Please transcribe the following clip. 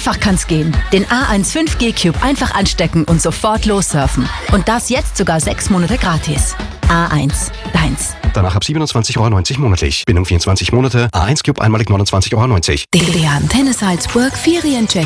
einfach kann's gehen. Den A1 5G Cube einfach anstecken und sofort lossurfen. Und das jetzt sogar 6 Monate gratis. A1, deins. Danach ab 27,90 € monatlich. Bindung 24 Monate. A1 Cube einmalig 29,90 €. Der Antenne Salzburg Feriencheck